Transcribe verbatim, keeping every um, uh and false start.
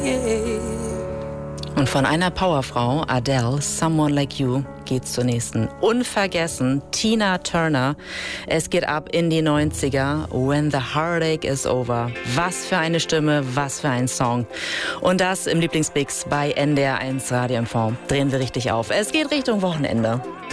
Und von einer Powerfrau, Adele, Someone Like You, geht's zur nächsten. Unvergessen, Tina Turner. Es geht ab in die neunziger. When the Heartache is Over. Was für eine Stimme, was für ein Song. Und das im Lieblingsmix bei N D R eins Radio M V. Drehen wir richtig auf. Es geht Richtung Wochenende.